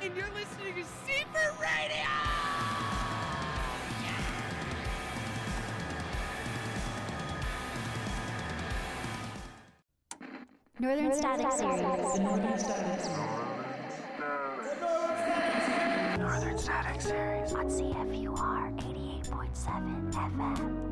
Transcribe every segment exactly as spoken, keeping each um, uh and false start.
and you're listening to Seaford Radio! Northern, Northern Static, Static Series. Northern Static Series. Northern Static Series. On C F U R eighty-eight point seven F M.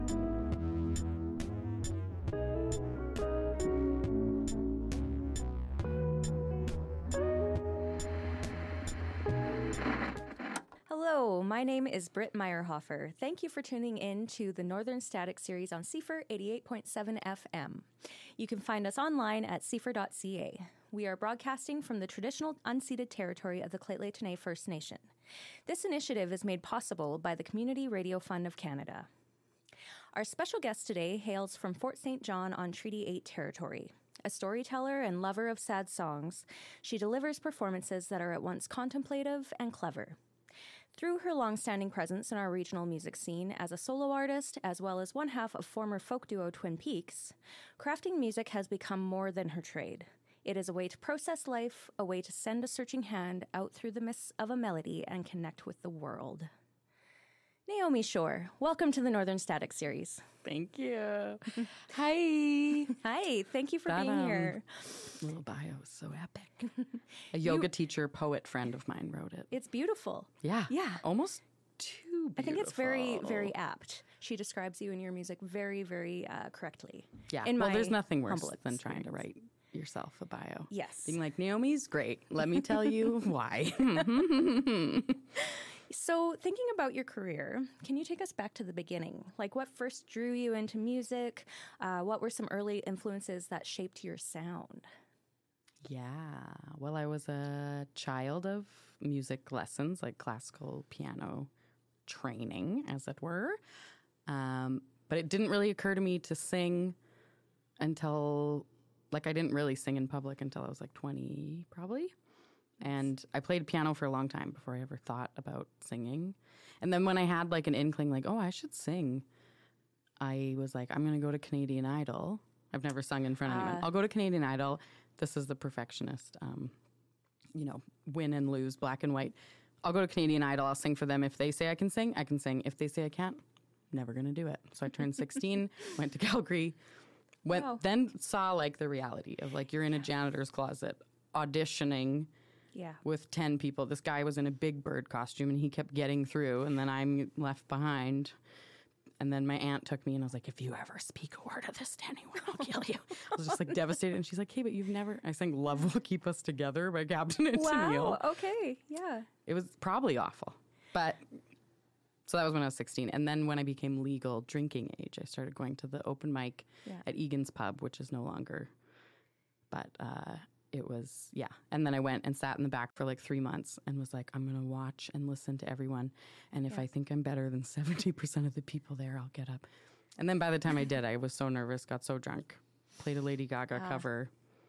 Hello, my name is Britt Meyerhofer. Thank you for tuning in to the Northern Static Series on C F R eighty-eight point seven F M. You can find us online at c f r dot c a. We are broadcasting from the traditional unceded territory of the Lheidli T'enneh First Nation. This initiative is made possible by the Community Radio Fund of Canada. Our special guest today hails from Fort Saint John on Treaty eight territory. A storyteller and lover of sad songs, she delivers performances that are at once contemplative and clever. Through her long-standing presence in our regional music scene as a solo artist, as well as one half of former folk duo Twin Peaks, crafting music has become more than her trade. It is a way to process life, a way to send a searching hand out through the mists of a melody and connect with the world. Naomi Shore, welcome to the Northern Static Series. Thank you. Hi. Hi, thank you for that, being um, here. Little bio is so epic. A yoga You- teacher, poet friend of mine wrote it. It's beautiful. Yeah. Yeah. Almost too beautiful. I think it's very, very apt. She describes you and your music very, very uh, correctly. Yeah. In well, my there's nothing worse humble than trying to experience. write yourself a bio. Yes. Being like, Naomi's great. Let me tell you why. So, thinking about your career, can you take us back to the beginning? Like, what first drew you into music? Uh, what were some early influences that shaped your sound? Yeah. Well, I was a child of music lessons, like classical piano training, as it were. Um, but it didn't really occur to me to sing until, like, I didn't really sing in public until I was like twenty, probably. And I played piano for a long time before I ever thought about singing. And then when I had like an inkling, like, oh, I should sing, I was like, I'm going to go to Canadian Idol. I've never sung in front of anyone. I'll go to Canadian Idol. This is the perfectionist, um, you know, win and lose, black and white. I'll go to Canadian Idol. I'll sing for them. If they say I can sing, I can sing. If they say I can't, never going to do it. So I turned sixteen, went to Calgary, went, Wow. then saw like the reality of like you're in a janitor's closet auditioning Yeah. with ten people. This guy was in a Big Bird costume and he kept getting through, and then I'm left behind. And then my aunt took me and I was like, if you ever speak a word of this to anyone, I'll kill you. I was just like devastated. And she's like, hey, but you've never, I sang Love Will Keep Us Together by Captain and Wow. Tennille. Okay. Yeah. It was probably awful. But so that was when I was sixteen. And then when I became legal drinking age, I started going to the open mic Yeah. at Egan's Pub, which is no longer. But uh, it was, yeah. And then I went and sat in the back for like three months and was like, I'm going to watch and listen to everyone. And if Yeah. I think I'm better than seventy percent of the people there, I'll get up. And then by the time I did, I was so nervous, got so drunk, played a Lady Gaga cover.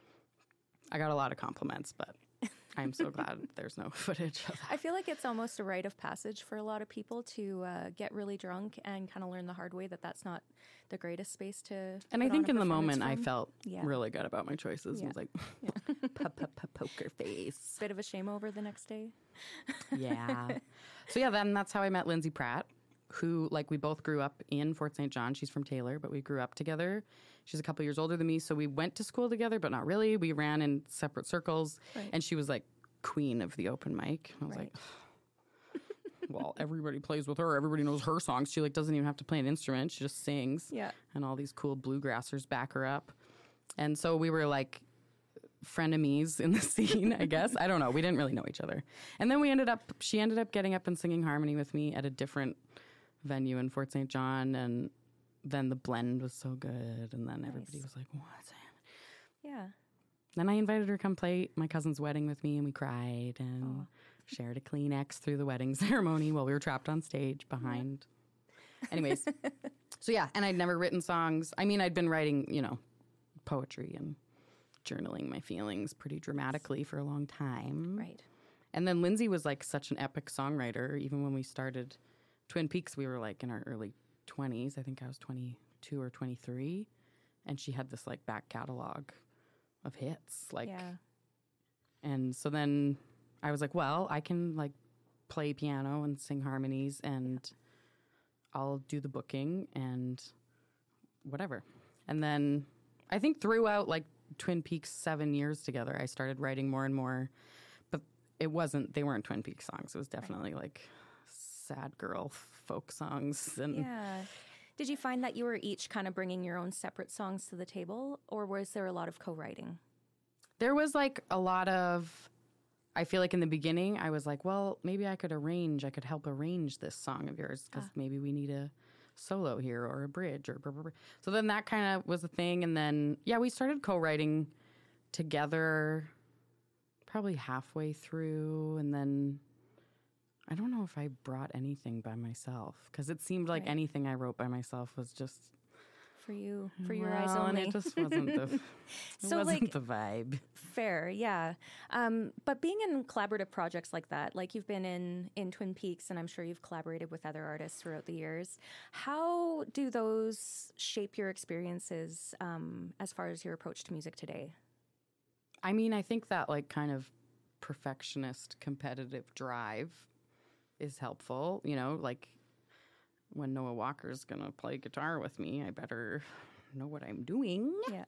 I got a lot of compliments, but I'm so glad there's no footage of that. I feel like it's almost a rite of passage for a lot of people to uh, get really drunk and kind of learn the hard way that that's not the greatest space to. And put I on think a in the performance moment I from. felt Yeah. really good about my choices. Yeah. I was like, "Pa- pa- pa- poker face. Bit of a shame over the next day. Yeah. So yeah, then that's how I met Lindsay Pratt, who, like, we both grew up in Fort Saint John. She's from Taylor, but we grew up together. She's a couple years older than me, so we went to school together, but not really. We ran in separate circles, Right. and she was like queen of the open mic. I was Right. like, well, everybody plays with her. Everybody knows her songs. She like doesn't even have to play an instrument. She just sings. Yeah. And all these cool bluegrassers back her up. And so we were like frenemies in the scene, I guess. I don't know. We didn't really know each other. And then we ended up, she ended up getting up and singing harmony with me at a different venue in Fort Saint John. And then the blend was so good. And then everybody Nice. was like, what's happening? Yeah. Then I invited her to come play my cousin's wedding with me, and we cried and shared a Kleenex through the wedding ceremony while we were trapped on stage behind. Anyways, so yeah, and I'd never written songs. I mean, I'd been writing, you know, poetry and journaling my feelings pretty dramatically for a long time. Right. And then Lindsay was like such an epic songwriter. Even when we started Twin Peaks, we were like in our early twenties. I think I was twenty-two or twenty-three. And she had this like back catalog of hits. Like, Yeah. and so then I was like, well, I can like play piano and sing harmonies, and I'll do the booking and whatever. And then I think throughout like Twin Peaks seven years together, I started writing more and more. But it wasn't, they weren't Twin Peaks songs. It was definitely like sad girl folk songs. And Yeah. Did you find that you were each kind of bringing your own separate songs to the table, or was there a lot of co-writing? there was like a lot of, I feel like in the beginning, I was like, well, maybe I could arrange, I could help arrange this song of yours because Ah. maybe we need a solo here or a bridge or blah, blah, blah. So then that kind of was a thing. And then, yeah, we started co-writing together probably halfway through. And then I don't know if I brought anything by myself because it seemed like Right. anything I wrote by myself was just For you, for your eyes well, and only. it just wasn't the, it So, wasn't like- the vibe. Fair, yeah. Um, but being in collaborative projects like that, like you've been in in Twin Peaks, and I'm sure you've collaborated with other artists throughout the years, how do those shape your experiences um, as far as your approach to music today? I mean, I think that like kind of perfectionist competitive drive is helpful, you know, like when Noah Walker's going to play guitar with me, I better know what I'm doing. Yeah.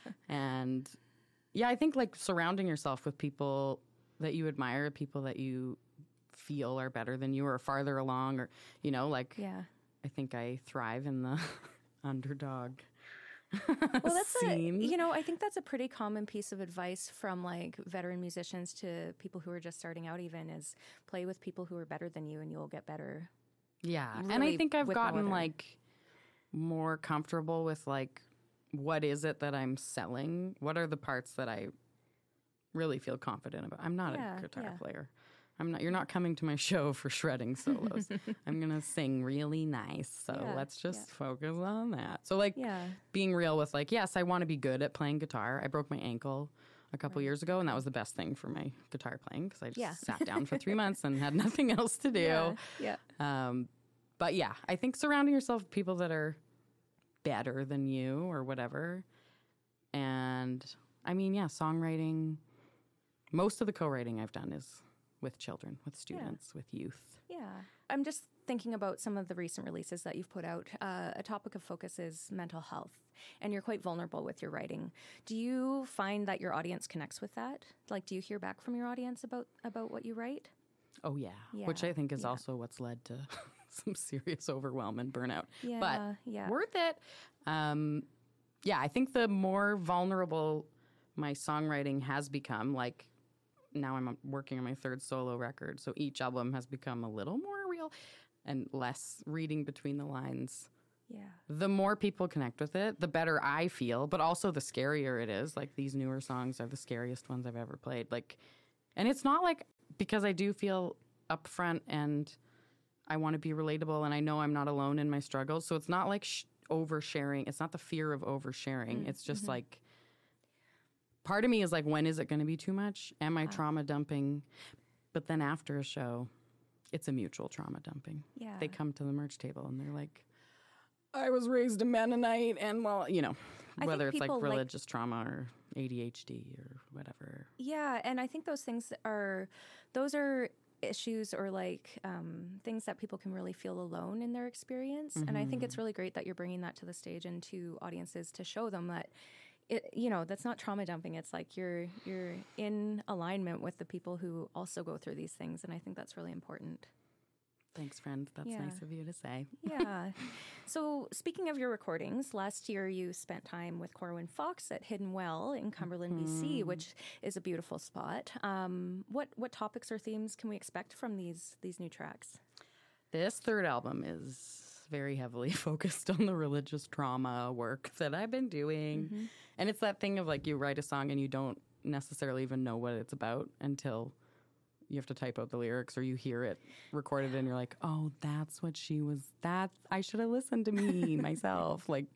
And yeah, I think like surrounding yourself with people that you admire, people that you feel are better than you or farther along, or, you know, like Yeah. I think I thrive in the underdog Well, that's a, scene. you know, I think that's a pretty common piece of advice from like veteran musicians to people who are just starting out even is play with people who are better than you and you'll get better. Yeah. and I really think I've with no gotten other. like more comfortable with like what is it that I'm selling? What are the parts that I really feel confident about? I'm not Yeah, a guitar yeah. player. I'm not you're not coming to my show for shredding solos. I'm going to sing really nice. So Yeah, let's just yeah. focus on that. So like Yeah. being real with like, yes, I want to be good at playing guitar. I broke my ankle a couple years ago, and that was the best thing for my guitar playing because I just Yeah. sat down for three months and had nothing else to do. Yeah. Yeah. Um, but yeah, I think surrounding yourself with people that are better than you or whatever. And I mean, yeah, songwriting. Most of the co-writing I've done is with children, with students, with youth. Yeah. I'm just thinking about some of the recent releases that you've put out. Uh, a topic of focus is mental health, and you're quite vulnerable with your writing. Do you find that your audience connects with that? Like, do you hear back from your audience about, about what you write? Oh yeah, which Yeah, I think is yeah. also what's led to some serious overwhelm and burnout. Yeah, but yeah. worth it. Um, yeah, I think the more vulnerable my songwriting has become, like now I'm working on my third solo record, so each album has become a little more real and less reading between the lines. Yeah. The more people connect with it, the better I feel, but also the scarier it is. Like these newer songs are the scariest ones I've ever played. Like, and it's not like because I do feel upfront and I want to be relatable and I know I'm not alone in my struggles. So it's not like sh- oversharing. It's not the fear of oversharing. It's just like, part of me is like, when is it going to be too much? Am I trauma dumping? But then after a show, it's a mutual trauma dumping. Yeah. They come to the merch table and they're like, I was raised a Mennonite, and well, you know, I whether think it's like people like- religious trauma or A D H D or whatever. Yeah, and I think those things are, those are issues or like um, things that people can really feel alone in their experience. And I think it's really great that you're bringing that to the stage and to audiences to show them that, it, you know, that's not trauma dumping. It's like you're you're in alignment with the people who also go through these things, and I think that's really important. Thanks, friend. That's Yeah. nice of you to say. Yeah. So speaking of your recordings, last year you spent time with Corwin Fox at Hidden Well in Cumberland, B C, which is a beautiful spot. Um, what what topics or themes can we expect from these these new tracks? This third album is very heavily focused on the religious trauma work that I've been doing. And it's that thing of like you write a song and you don't necessarily even know what it's about until you have to type out the lyrics or you hear it recorded and you're like, oh, that's what she was, that, I should have listened to me, myself. Like,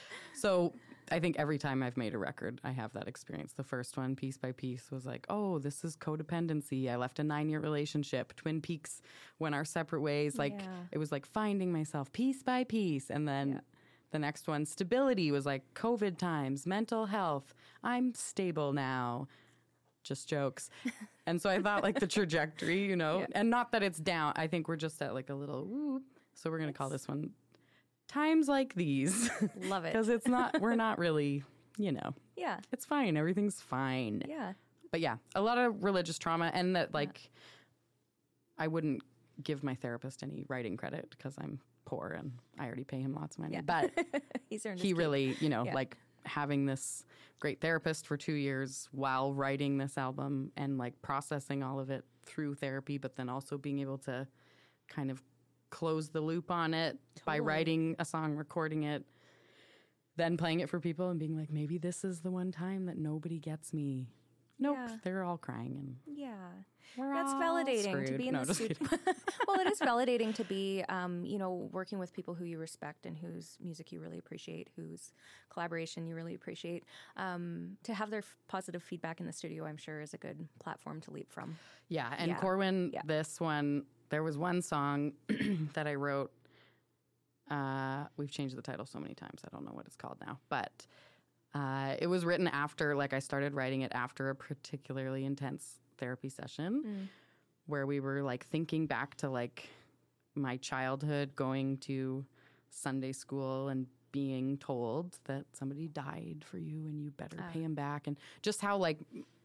so I think every time I've made a record, I have that experience. The first one, Piece by Piece, was like, oh, this is codependency. I left a nine-year relationship. Twin Peaks went our separate ways. Like, Yeah. it was like finding myself piece by piece. And then Yeah. the next one, Stability, was like COVID times, mental health. I'm stable now. just jokes. And so I thought like the trajectory, you know, Yeah. and not that it's down. I think we're just at like a little, whoop. So we're going to call this one Times Like These. Love it. Because it's not, we're not really, you know, Yeah. it's fine. Everything's fine. Yeah. But yeah, a lot of religious trauma, and that like, I wouldn't give my therapist any writing credit because I'm poor and I already pay him lots of money. Yeah. But He's earned his he keep. really, you know, Yeah. like having this great therapist for two years while writing this album and like processing all of it through therapy, but then also being able to kind of close the loop on it by Totally. writing a song, recording it, then playing it for people and being like, maybe this is the one time that nobody gets me. Nope, Yeah. they're all crying and Yeah. we're That's all validating to screwed. be in No, the just studio. kidding. Well, it is validating to be, um, you know, working with people who you respect and whose music you really appreciate, whose collaboration you really appreciate. Um, to have their f- positive feedback in the studio, I'm sure, is a good platform to leap from. Yeah, and Yeah. Corwin, Yeah. this one, there was one song that I wrote. Uh, we've changed the title so many times, I don't know what it's called now. But uh, it was written after, like I started writing it after a particularly intense therapy session where we were like thinking back to like my childhood, going to Sunday school and being told that somebody died for you and you better pay him back. And just how like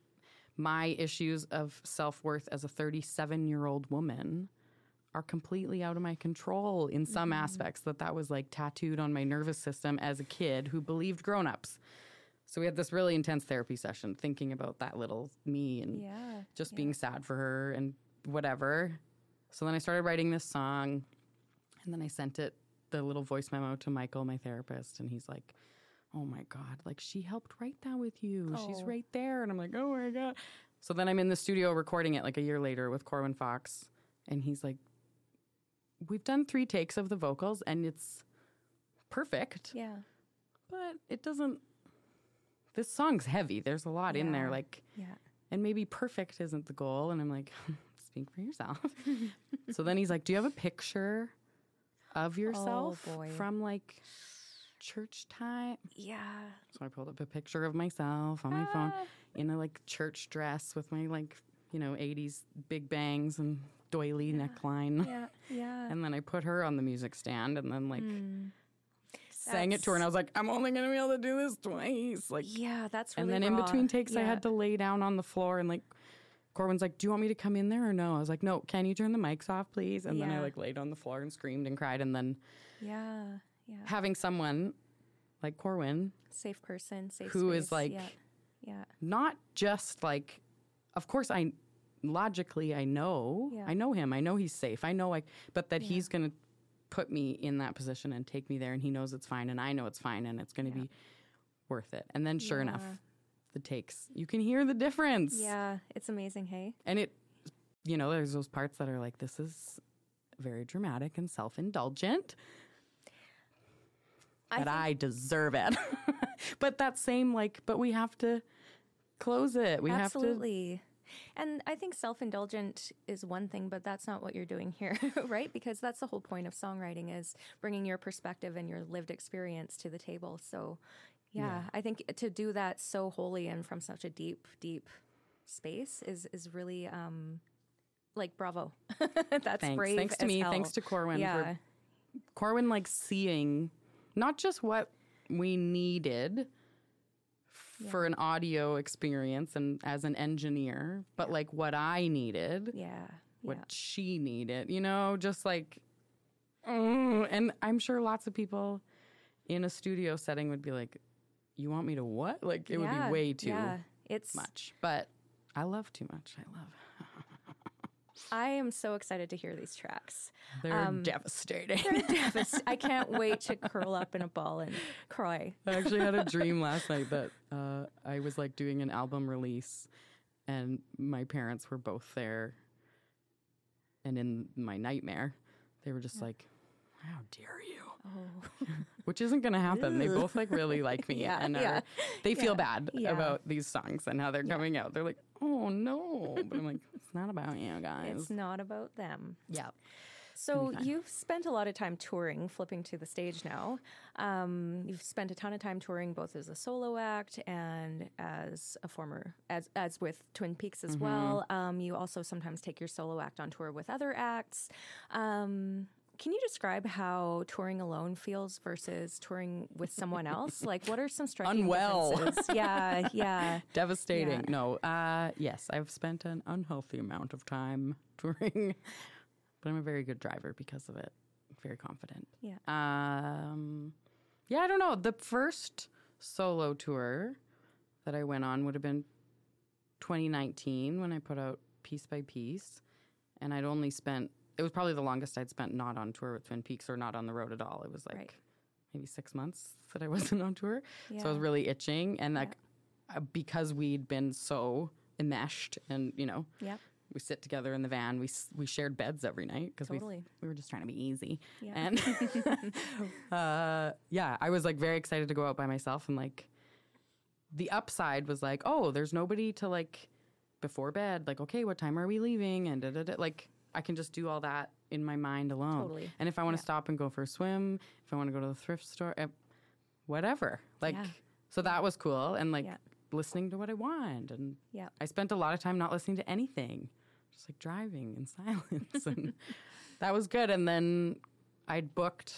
my issues of self-worth as a thirty-seven-year-old woman are completely out of my control in some aspects, that that was like tattooed on my nervous system as a kid who believed grown-ups. So we had this really intense therapy session thinking about that little me and Yeah. just yeah. being sad for her and whatever. So then I started writing this song, and then I sent it, the little voice memo, to Michael, my therapist, and he's like, oh my God, like she helped write that with you. She's Oh. right there. And I'm like, oh my God. So then I'm in the studio recording it like a year later with Corwin Fox, and he's like, we've done three takes of the vocals and it's perfect, Yeah. but it doesn't, this song's heavy. There's a lot in there, Yeah. like, Yeah. and maybe perfect isn't the goal. And I'm like, speak for yourself. So then he's like, do you have a picture of yourself boy. from like church time? Yeah. So I pulled up a picture of myself on my phone in a like church dress with my like, you know, eighties big bangs and doily neckline. Yeah. Yeah. And then I put her on the music stand and then like Mm. sang it to her. And I was like, I'm only going to be able to do this twice. Like, Yeah, that's really and then in raw. between takes, I Yeah. had to lay down on the floor and like, Corwin's like, do you want me to come in there or no? I was like, no, can you turn the mics off, please? And then I Yeah. like laid on the floor and screamed and cried. And then Yeah. Yeah. having someone like Corwin, Safe person, safe who space. is like, yeah. Yeah. not just like, of course, I logically, I know, Yeah. I know him. I know he's safe. I know, like, but that he's going to put me in that position and take me there, and he knows it's fine, and I know it's fine, and it's going to Yeah. be worth it. And then sure enough, Yeah. the takes, you can hear the difference. Yeah, it's amazing, hey? And it, you know, there's those parts that are like, this is very dramatic and self-indulgent. I That think- I deserve it. But that same, like, but we have to close it. We have to. Absolutely. And I think self-indulgent is one thing, but that's not what you're doing here, right? Because that's the whole point of songwriting, is bringing your perspective and your lived experience to the table. So, yeah, Yeah. I think to do that so wholly and from such a deep, deep space is is really um, like bravo. That's Thanks. brave. Thanks to as me. hell. Thanks to Corwin. Yeah. For Corwin, like, seeing not just what we needed f- for an audio experience and as an engineer, but like what I needed, Yeah. what Yeah. she needed, you know, just like, mm, and I'm sure lots of people in a studio setting would be like, you want me to what? Like, it would Yeah, be way too yeah. It's much. But I love too much. I love. I am so excited to hear these tracks. They're Um, devastating. They're devast- I can't wait to curl up in a ball and cry. I actually had a dream last night that uh, I was like doing an album release, and my parents were both there. And in my nightmare, they were just like, "How dare you?" Oh. Which isn't going to happen. They both like really like me, Yeah, and are, yeah, they feel yeah, bad yeah. about these songs and how they're coming out. They're like, "Oh no!" But I'm like, "It's not about you guys." It's not about them. Yeah. So fun. you've spent a lot of time touring, flipping to the stage now. Um, you've spent a ton of time touring, both as a solo act and as a former, as as with Twin Peaks as well. Um, you also sometimes take your solo act on tour with other acts. Um, can you describe how touring alone feels versus touring with someone else? Like, what are some striking Unwell. differences? Yeah, yeah. Devastating. Yeah. No, uh, yes, I've spent an unhealthy amount of time touring, but I'm a very good driver because of it. Very confident. Yeah. Um, yeah, I don't know. The first solo tour that I went on would have been twenty nineteen when I put out Piece by Piece, and I'd only spent. It was probably the longest I'd spent not on tour with Twin Peaks or not on the road at all. It was like Right. maybe six months that I wasn't on tour. So I was Yeah. really itching. And like, uh, because we'd been so enmeshed and, you know, Yep. we sit together in the van, we s- we shared beds every night because Totally. we, we were just trying to be easy. Yeah. And uh, yeah, I was like very excited to go out by myself. And like, the upside was like, oh, there's nobody to like before bed, like, okay, what time are we leaving? And da, da, da. Like, I can just do all that in my mind alone. Totally. And if I want to Yeah. stop and go for a swim, if I want to go to the thrift store, eh, whatever. Like, Yeah. so that was cool. And like Yeah. listening to what I want. And Yeah. I spent a lot of time not listening to anything, just like driving in silence. And that was good. And then I'd booked,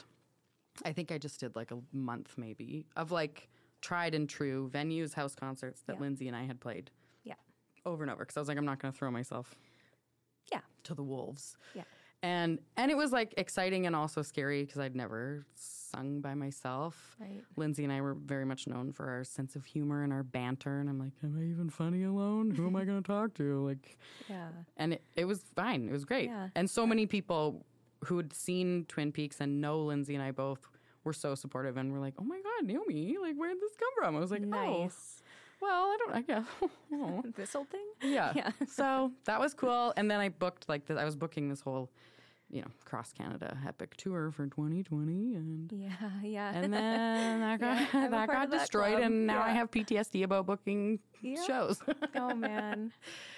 I think I just did like a month maybe of like tried and true venues, house concerts that Yeah. Lindsay and I had played Yeah. over and over. Cause I was like, I'm not going to throw myself Yeah. to the wolves. Yeah. And and it was like exciting and also scary because I'd never sung by myself. Right. Lindsay and I were very much known for our sense of humor and our banter. And I'm like, am I even funny alone? Who am I going to talk to? Like, Yeah. and it, it was fine. It was great. Yeah. And so many people who had seen Twin Peaks and know Lindsay and I both were so supportive and were like, oh my God, Naomi, like, where'd this come from? I was like, oh, Nice. well, I don't, I guess. Oh. This whole thing? Yeah. Yeah. So that was cool. And then I booked like this, I was booking this whole, you know, cross Canada epic tour for twenty twenty, and Yeah, yeah. and then that got Yeah, I'm a that part got of that destroyed, club. and now I Yeah. have P T S D about booking Yeah. shows. Oh man.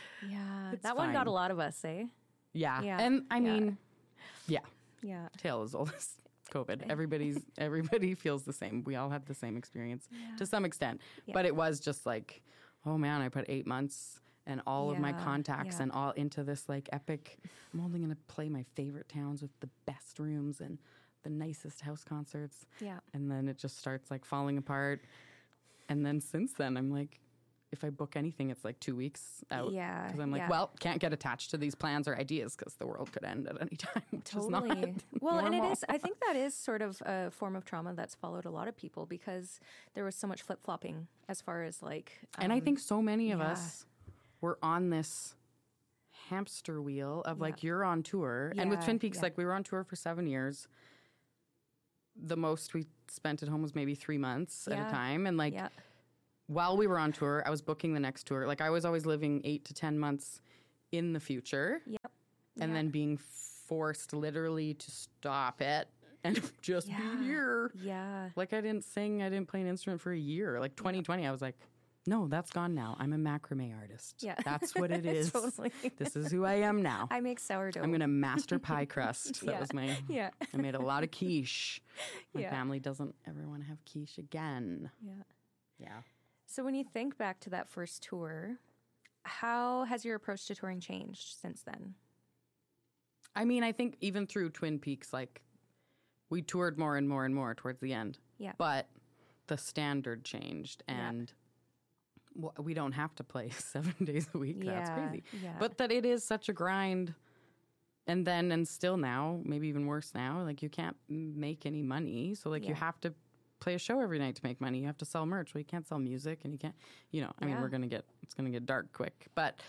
Yeah. It's that one got fine. a lot of us, eh? yeah. Yeah. And I Yeah. mean, yeah, Yeah. tale as old as COVID. Everybody's everybody feels the same. We all had the same experience to some extent, Yeah. but it was just like, oh man, I put eight months and all of my Yeah, contacts yeah. and all into this like epic. I'm only going to play my favorite towns with the best rooms and the nicest house concerts. Yeah. And then it just starts like falling apart. And then since then, I'm like, if I book anything, it's like two weeks out. Yeah, Because I'm like, yeah. well, can't get attached to these plans or ideas because the world could end at any time. Which is not Totally. Well, and it normal. is, I think that is sort of a form of trauma that's followed a lot of people because there was so much flip flopping as far as like. And I um, think so many of yeah. us were on this hamster wheel of like, Yeah. you're on tour. And with Yeah, Twin Peaks, yeah. like we were on tour for seven years. The most we spent at home was maybe three months at Yeah. a time. And like, Yeah. while we were on tour, I was booking the next tour. Like I was always living eight to ten months in the future Yep. and Yeah. then being forced literally to stop it and just Yeah. be here. Yeah. Like I didn't sing, I didn't play an instrument for a year. Like twenty twenty, I was like, no, that's gone now. I'm a macrame artist. Yeah. That's what it is. Totally. This is who I am now. I make sourdough. I'm going to master pie crust. That Yeah. was my, Yeah. I made a lot of quiche. My Yeah. family doesn't ever want to have quiche again. Yeah. Yeah. So when you think back to that first tour, how has your approach to touring changed since then? I mean, I think even through Twin Peaks, like we toured more and more and more towards the end. Yeah. But the standard changed Yeah. and w- we don't have to play seven days a week. That's Yeah, crazy. yeah. But that it is such a grind. And then, and still now, maybe even worse now, like you can't m- make any money. So like you Yeah. have to play a show every night to make money. You have to sell merch. Well, you can't sell music and you can't, you know, I mean, Yeah. we're going to get, it's going to get dark quick. But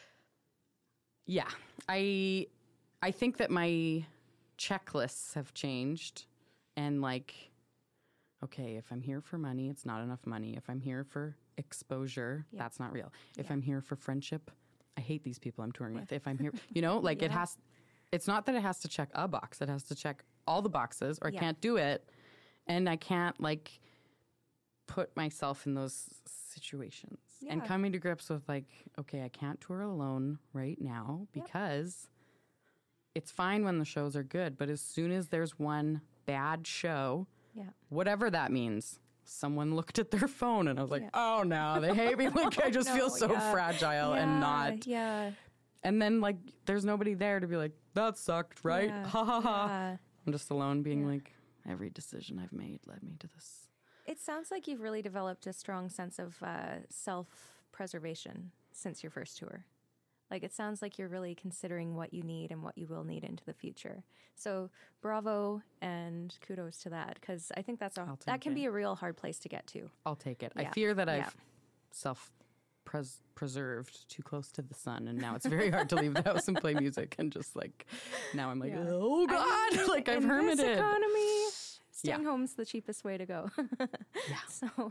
yeah, I, I think that my checklists have changed and like, okay, if I'm here for money, it's not enough money. If I'm here for exposure, Yeah. that's not real. If Yeah. I'm here for friendship, I hate these people I'm touring with. If I'm here, you know, like it Yeah. has, it's not that it has to check a box. It has to check all the boxes or I Yeah. can't do it. And I can't like put myself in those situations and Yeah. coming to grips with like, okay, I can't tour alone right now because it's fine when the shows are good, but as soon as there's one bad show, Yeah. whatever that means, someone looked at their phone and I was like, Yeah. oh no, they hate me. Like I just no, feel so yeah. fragile yeah, and not. Yeah. And then like there's nobody there to be like, that sucked, right? Yeah. Ha ha ha. Yeah. I'm just alone being Yeah. like, every decision I've made led me to this. It sounds like you've really developed a strong sense of uh, self-preservation since your first tour. Like, it sounds like you're really considering what you need and what you will need into the future. So bravo and kudos to that, because I think that's a, I'll that take can it. be a real hard place to get to. I'll take it. I Yeah. fear that Yeah. I've self pres- preserved too close to the sun, and now it's very hard to leave the house and play music. And just like now, I'm like, Yeah. oh god, I mean, like I've in hermited. this economy, staying Yeah. home's the cheapest way to go. Yeah. So,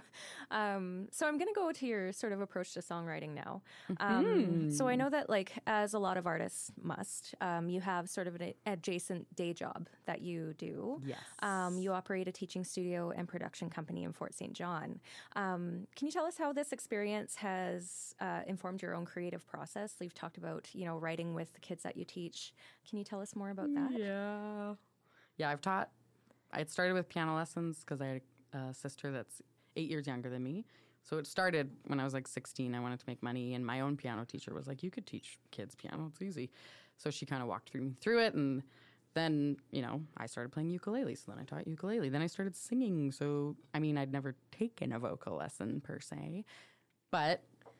um, so I'm going to go to your sort of approach to songwriting now. Mm-hmm. Um, so I know that, like, as a lot of artists must, um, you have sort of an adjacent day job that you do. Yes. Um, you operate a teaching studio and production company in Fort Saint John. Um, can you tell us how this experience has uh, informed your own creative process? You've talked about, you know, writing with the kids that you teach. Can you tell us more about that? Yeah. Yeah, I've taught. I had started with piano lessons because I had a sister that's eight years younger than me. So it started when I was like sixteen. I wanted to make money, and my own piano teacher was like, "You could teach kids piano; it's easy." So she kind of walked through me through it, and then you know I started playing ukulele. So then I taught ukulele. Then I started singing. So I mean, I'd never taken a vocal lesson per se, but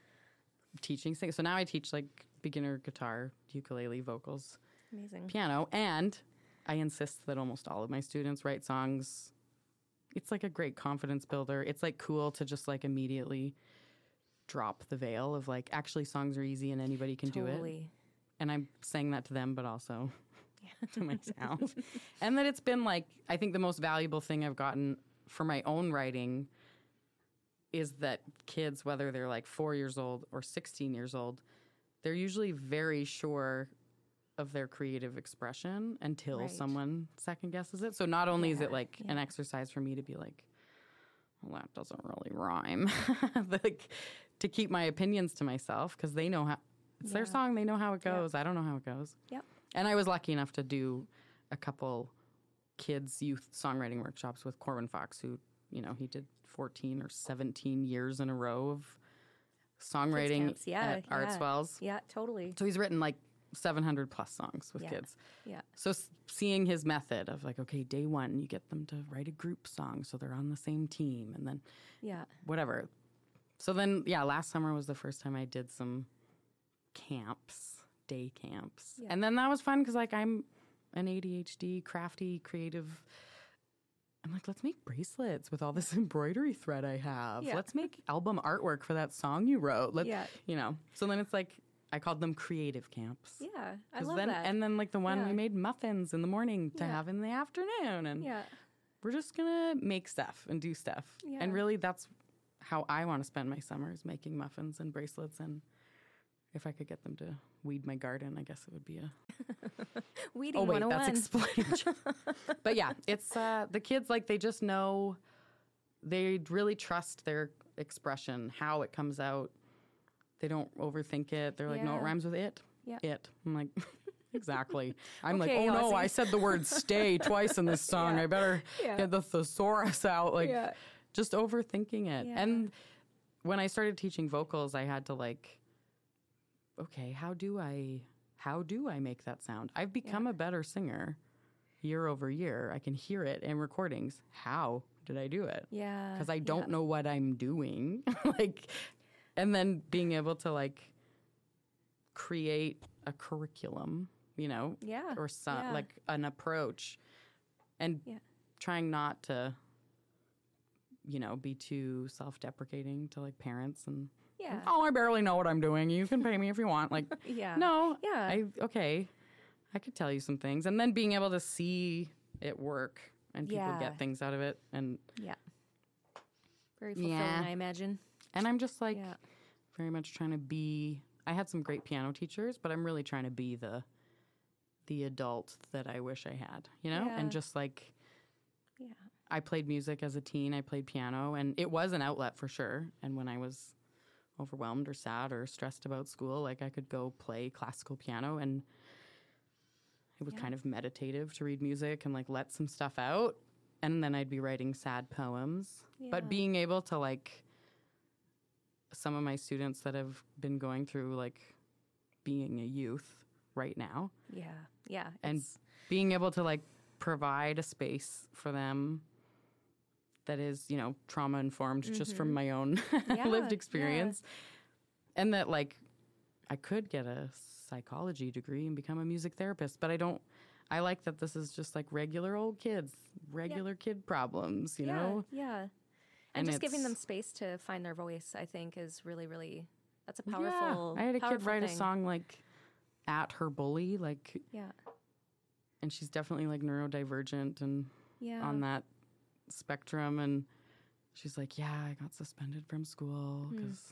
teaching singing. So now I teach like beginner guitar, ukulele, vocals, Amazing. piano, and I insist that almost all of my students write songs. It's like a great confidence builder. It's like cool to just like immediately drop the veil of like, actually songs are easy and anybody can do it. Totally. And I'm saying that to them, but also to myself. And that it's been like, I think the most valuable thing I've gotten for my own writing is that kids, whether they're like four years old or sixteen years old, they're usually very sure of their creative expression until Right. someone second guesses it. So not only is Yeah, it like an yeah. exercise for me to be like, well, that doesn't really rhyme, like to keep my opinions to myself because they know how it's their Yeah. song. They know how it Yeah. goes. I don't know how it goes. Yep. And I was lucky enough to do a couple kids youth songwriting workshops with Corwin Fox, who, you know, he did fourteen or seventeen years in a row of songwriting camps, yeah, at Art yeah. Swells. Yeah, totally. So he's written like seven hundred plus songs with Yeah. kids. Yeah. So s- seeing his method of like, okay, day one, you get them to write a group song so they're on the same team, and then Yeah. whatever. So then, yeah, last summer was the first time I did some camps, day camps. Yeah. And then that was fun because like I'm an A D H D, crafty, creative. I'm like, let's make bracelets with all this embroidery thread I have. Yeah. Let's make album artwork for that song you wrote. Let's, Yeah. you know. So then it's like, I called them creative camps. Yeah. I 'Cause love then, that. And then like the one Yeah. we made muffins in the morning to Yeah. have in the afternoon. And yeah. we're just going to make stuff and do stuff. Yeah. And really that's how I want to spend my summers, making muffins and bracelets. And if I could get them to weed my garden, I guess it would be a... Weeding Oh, wait, one oh one. that's explained. But yeah, it's uh, the kids, like, they just know, they really trust their expression, how it comes out. They don't overthink it. They're like, no, it Yeah. rhymes with it. Yeah. It. I'm like, exactly. I'm Okay, like, oh no, Ozzy. I said the word stay twice in this song. Yeah. I better Yeah. get the thesaurus out. Like, Yeah. just overthinking it. Yeah. And when I started teaching vocals, I had to like, okay, how do I, how do I make that sound? I've become a better singer year over year. I can hear it in recordings. How did I do it? Yeah. Because I don't yeah. know what I'm doing. Like, and then being able to like create a curriculum, you know, Yeah. or some yeah. like an approach, and Yeah. trying not to, you know, be too self-deprecating to like parents and Yeah. oh, I barely know what I'm doing. You can pay me if you want. Like, Yeah. no, Yeah. I okay, I could tell you some things, and then being able to see it work and people Yeah. get things out of it, and Yeah. Very fulfilling, Yeah. I imagine. and I'm just like Yeah. very much trying to be. I had some great piano teachers, but I'm really trying to be the the adult that I wish I had, you know, Yeah. and just like. Yeah. I played music as a teen. I played piano, and it was an outlet for sure. And when I was overwhelmed or sad or stressed about school, like I could go play classical piano and It was Yeah. kind of meditative to read music and like let some stuff out. And then I'd be writing sad poems. Yeah. But being able to like some of my students that have been going through like being a youth right now Yeah. Yeah. and it's- being able to like provide a space for them that is, you know, trauma informed just from my own Yeah, lived experience. And that like I could get a psychology degree and become a music therapist, but I don't I like that this is just like regular old kids, regular kid problems, you yeah, know? Yeah. And, And just giving them it's- space to find their voice, I think, is really, really, that's a Yeah. powerful I had a kid powerful write a thing. song like at her bully, like, Yeah. and she's definitely like neurodivergent and Yeah. on that spectrum. And she's like, yeah, I got suspended from school Hmm. because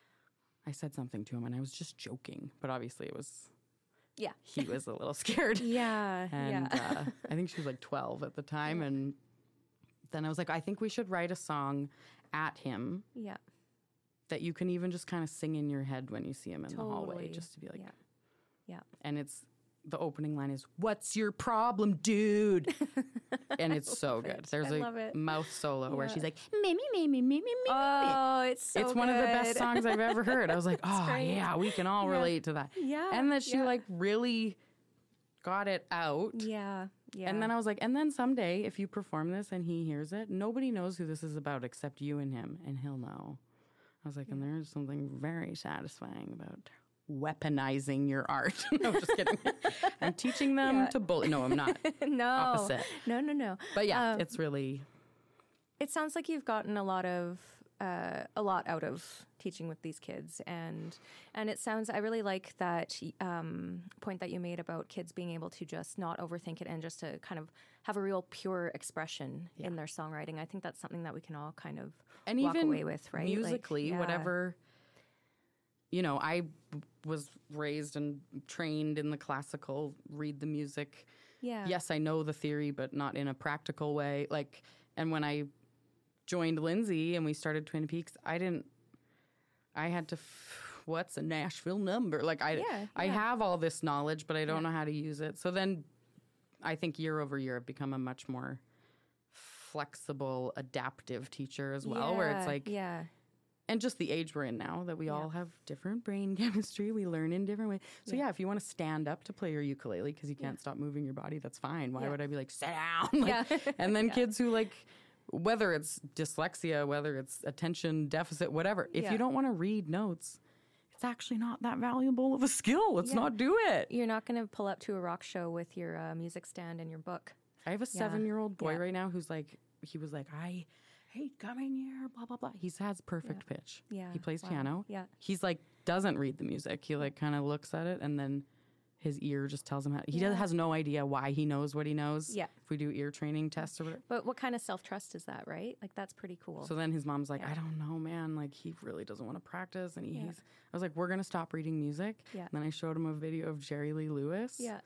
I said something to him and I was just joking. But obviously it was, Yeah. he was a little scared. Yeah. And yeah. uh, I think she was like twelve at the time. And then I was like, I think we should write a song at him yeah. that you can even just kind of sing in your head when you see him in the hallway, Totally. just to be like, Yeah. Yeah. and it's the opening line is, "What's your problem, dude?" And it's so good. it. There's I a love it. mouth solo where Yeah. she's like, "Me me me me me me me." Oh, it's so It's one of the best good. songs I've ever heard. I was like, "Oh great. yeah, we can all Yeah. relate to that." Yeah, and that she yeah. like really got it out. Yeah. Yeah. And then I was like, and then someday, if you perform this and he hears it, nobody knows who this is about except you and him, and he'll know. I was like, and there's something very satisfying about weaponizing your art. No, just kidding. I'm teaching them Yeah. to bully. No, I'm not. no. opposite. No, no, no. But yeah, Um, it's really It sounds like you've gotten a lot of uh, a lot out of teaching with these kids, and and it sounds. I really like that um, point that you made about kids being able to just not overthink it and just to kind of have a real pure expression in their songwriting. I think that's something that we can all kind of and walk even away with, right? Like, musically, yeah. whatever. You know, I b- was raised and trained in the classical, read the music. Yeah. Yes, I know the theory, but not in a practical way. Like, and when I joined Lindsay and we started Twin Peaks, I didn't. I had to. F- what's a Nashville number? Like, I, Yeah, I yeah. have all this knowledge, but I don't know how to use it. So then, I think year over year, I've become a much more flexible, adaptive teacher as well. Where it's Yeah, like, yeah. and just the age we're in now, that we all have different brain chemistry. We learn in different ways. So yeah, if you want to stand up to play your ukulele because you can't stop moving your body, that's fine. Why Yeah. would I be like, sit down? Like, Yeah. And then kids who like, whether it's dyslexia, whether it's attention deficit, whatever, if Yeah. you don't want to read notes, it's actually not that valuable of a skill. Let's Yeah. not do it. You're not going to pull up to a rock show with your uh, music stand and your book. I have a seven-year-old boy Yeah. right now who's like, he was like, I hate coming here, blah, blah, blah. He has perfect pitch. Yeah. He plays Wow. piano. Yeah. He's like, doesn't read the music. He like kind of looks at it and then his ear just tells him how, he does, has no idea why he knows what he knows. Yeah. If we do ear training tests or whatever. But what kind of self-trust is that, right? Like, that's pretty cool. So then his mom's like, I don't know, man. Like, he really doesn't want to practice. And he, he's, I was like, we're going to stop reading music. Yeah. And then I showed him a video of Jerry Lee Lewis. Yeah.